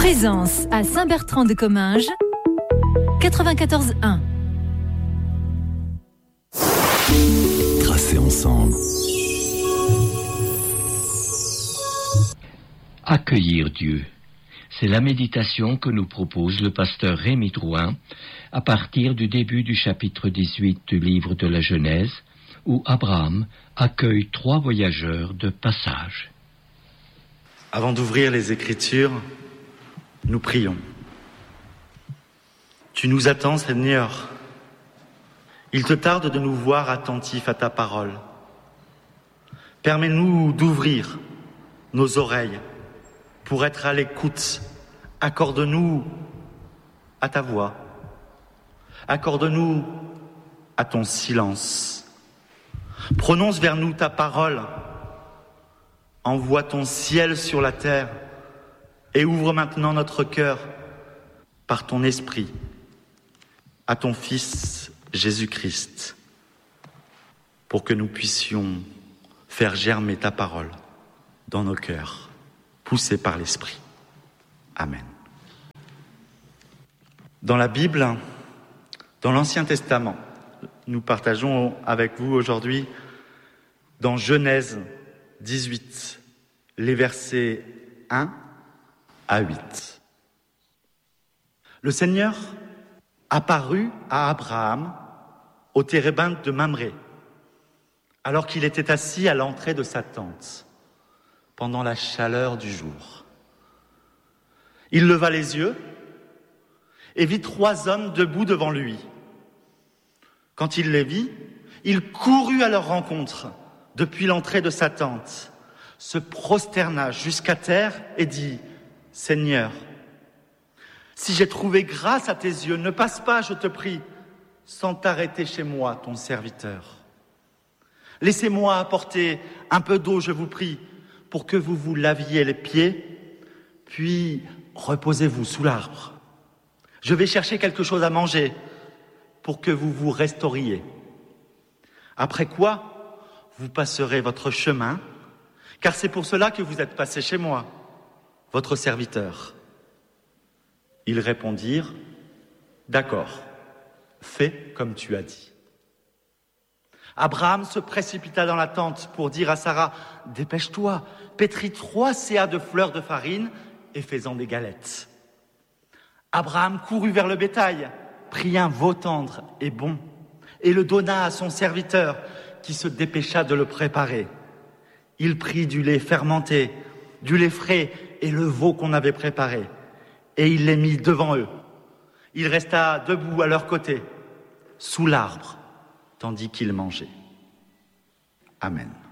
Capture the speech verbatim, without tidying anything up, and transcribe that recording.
Plaisance à Saint-Bertrand-de-Comminges, quatre-vingt-quatorze un. Tracer ensemble. Accueillir Dieu. C'est la méditation que nous propose le pasteur Rémi Drouin à partir du début du chapitre dix-huit du livre de la Genèse, où Abraham accueille trois voyageurs de passage. Avant d'ouvrir les Écritures, nous prions. Tu nous attends, Seigneur. Il te tarde de nous voir attentifs à ta parole. Permets-nous d'ouvrir nos oreilles pour être à l'écoute. Accorde-nous à ta voix. Accorde-nous à ton silence. Prononce vers nous ta parole. Envoie ton ciel sur la terre et ouvre maintenant notre cœur par ton esprit à ton Fils Jésus-Christ pour que nous puissions faire germer ta parole dans nos cœurs, poussés par l'Esprit. Amen. Dans la Bible, dans l'Ancien Testament, nous partageons avec vous aujourd'hui dans Genèse dix-huit, les versets un à huit. Le Seigneur apparut à Abraham au térébinthe de Mamré, alors qu'il était assis à l'entrée de sa tente, pendant la chaleur du jour. Il leva les yeux et vit trois hommes debout devant lui. Quand il les vit, il courut à leur rencontre depuis l'entrée de sa tente, se prosterna jusqu'à terre et dit « Seigneur, si j'ai trouvé grâce à tes yeux, ne passe pas, je te prie, sans t'arrêter chez moi, ton serviteur. Laissez-moi apporter un peu d'eau, je vous prie, pour que vous vous laviez les pieds, puis reposez-vous sous l'arbre. Je vais chercher quelque chose à manger pour que vous vous restauriez. Après quoi, vous passerez votre chemin, car c'est pour cela que vous êtes passé chez moi, votre serviteur. » Ils répondirent « D'accord, fais comme tu as dit. » Abraham se précipita dans la tente pour dire à Sarah « Dépêche-toi, pétris trois séas de fleurs de farine et fais-en des galettes. » Abraham courut vers le bétail, prit un veau tendre et bon, et le donna à son serviteur, qui se dépêcha de le préparer. Il prit du lait fermenté, du lait frais et le veau qu'on avait préparé, et il les mit devant eux. Il resta debout à leur côté, sous l'arbre, tandis qu'ils mangeaient. Amen.